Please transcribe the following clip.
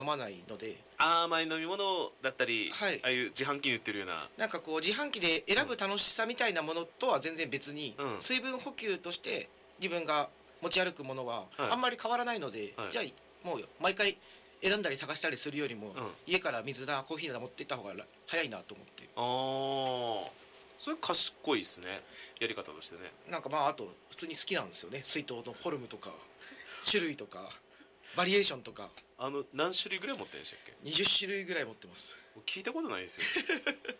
飲まないので、 甘い飲み物だったり、 はい、 ああいう自販機に売ってるような。 なんかこう自販機で選ぶ楽しさみたいなものとは全然別に、 うん。 水分補給として自分が持ち歩くものははい。 あんまり変わらないので、 はい。 じゃあもう毎回選んだり探したりするよりも、 うん。 家から水だコーヒーだ持っていった方が早いなと思って。 ああ。それ賢いですね。やり方としてね。 なんかまああと普通に好きなんですよね、水筒のフォルムとか種類とかバリエーションとか。 何種類ぐらい持ってるんでしたっけ？ 20種類ぐらい持ってます。 聞いたことないんですよ。